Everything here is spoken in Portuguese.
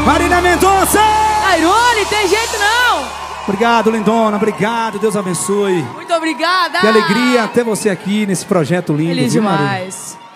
Marília Mendonça! Airone, tem jeito não! Obrigado, lindona, obrigado, Deus abençoe. Muito obrigada! Que alegria ter você aqui nesse projeto lindo. Feliz viu, Marília? demais.